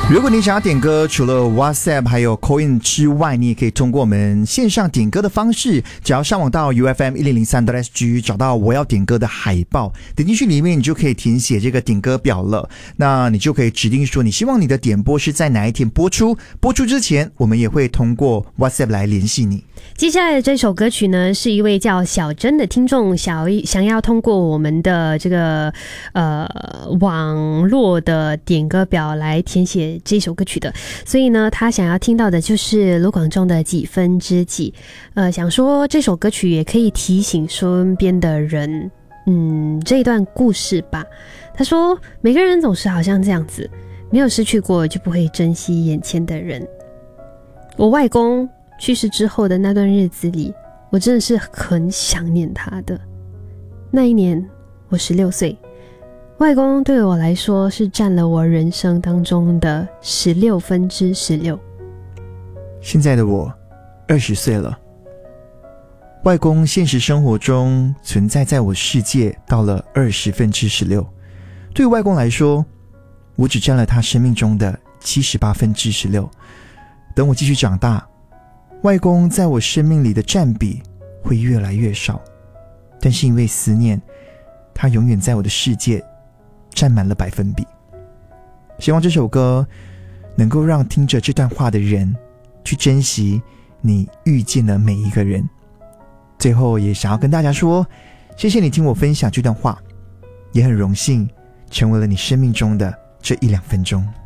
如果你想要点歌，除了 WhatsApp 还有 Call In 之外，你也可以通过我们线上点歌的方式，只要上网到 UFM1003.SG 找到我要点歌的海报，点进去里面你就可以填写这个点歌表了。那你就可以指定说你希望你的点播是在哪一天播出，播出之前我们也会通过 WhatsApp 来联系你。 接下来的这首歌曲呢，是一位叫小珍的听众想要通过我们的这个网络的点歌表来填写这首歌曲的，所以呢他想要听到的就是卢广仲的几分之几。想说这首歌曲也可以提醒身边的人这一段故事吧。他说每个人总是好像这样子，没有失去过就不会珍惜眼前的人。我外公去世之后的那段日子里，我真的是很想念他的。那一年我16岁，外公对我来说是占了我人生当中的16/16。 现在的我20岁了，外公现实生活中存在在我世界到了20/16。对于外公来说，我只占了他生命中的78/16。等我继续长大，外公在我生命里的占比会越来越少，但是因为思念，他永远在我的世界占满了100%。希望这首歌能够让听着这段话的人去珍惜你遇见的每一个人。最后也想要跟大家说，谢谢你听我分享这段话，也很荣幸成为了你生命中的这1-2分钟。